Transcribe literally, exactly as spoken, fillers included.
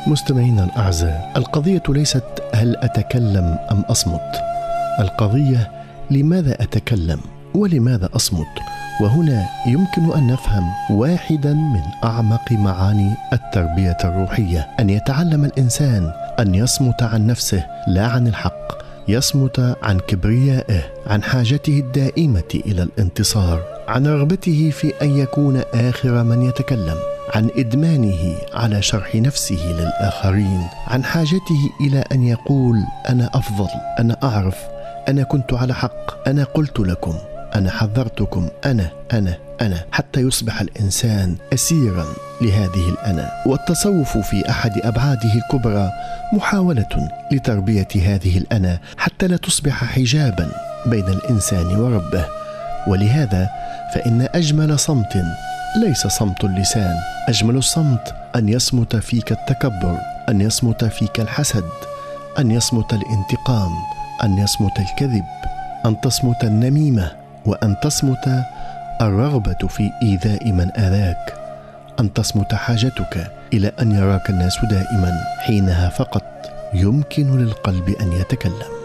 مستمعينا الأعزاء، القضية ليست هل أتكلم أم أصمت، القضية لماذا أتكلم ولماذا أصمت. وهنا يمكن أن نفهم واحدا من أعمق معاني التربية الروحية، أن يتعلم الإنسان أن يصمت عن نفسه لا عن الحق، يصمت عن كبريائه، عن حاجته الدائمة إلى الانتصار، عن رغبته في أن يكون آخر من يتكلم، عن إدمانه على شرح نفسه للآخرين، عن حاجته إلى أن يقول أنا أفضل، أنا أعرف، أنا كنت على حق، أنا قلت لكم، أنا حذرتكم، أنا أنا أنا حتى يصبح الإنسان أسيرا لهذه الأنا. والتصوف في أحد أبعاده الكبرى محاولة لتربية هذه الأنا حتى لا تصبح حجابا بين الإنسان وربه. ولهذا فإن أجمل صمت ليس صمت اللسان، أجمل الصمت أن يصمت فيك التكبر، أن يصمت فيك الحسد، أن يصمت الانتقام، أن يصمت الكذب، أن تصمت النميمة، وأن تصمت الرغبة في إيذاء من آذاك، أن تصمت حاجتك إلى أن يراك الناس دائما. حينها فقط يمكن للقلب أن يتكلم.